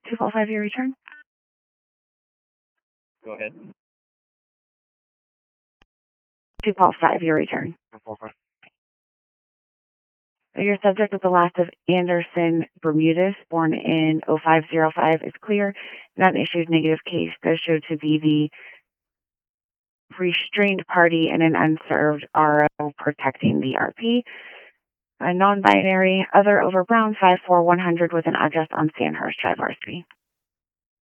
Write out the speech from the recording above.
245 your return. Go ahead. 245 your return. 245. Your subject with the last of Anderson Bermudez, born in 0505, is clear. Not an issued negative case. Does show to be the restrained party and an unserved RO protecting the RP. A non-binary, other over Brown 54100 with an address on Sandhurst Drive, RC.